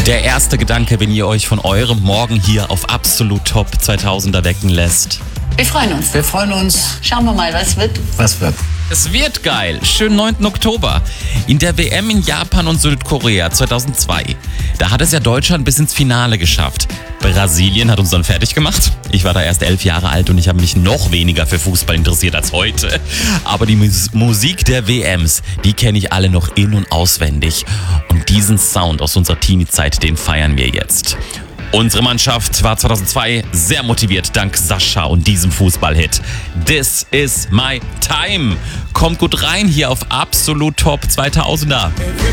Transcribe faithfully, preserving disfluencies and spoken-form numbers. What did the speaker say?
Der erste Gedanke, wenn ihr euch von eurem Morgen hier auf Absolut Top zweitausender wecken lässt. Wir freuen uns. Wir freuen uns. Schauen wir mal, was wird. Was wird? Es wird geil. Schönen neunten Oktober. In der W M in Japan und Südkorea zweitausendzwei. Da hat es ja Deutschland bis ins Finale geschafft. Brasilien hat uns dann fertig gemacht. Ich war da erst elf Jahre alt und ich habe mich noch weniger für Fußball interessiert als heute. Aber die Mus- Musik der W Ms, die kenne ich alle noch in- und auswendig. Und diesen Sound aus unserer Teenie-Zeit, den feiern wir jetzt. Unsere Mannschaft war zweitausendzwei sehr motiviert dank Sascha und diesem Fußballhit. This is my time. Kommt gut rein hier auf Absolut Top zweitausender.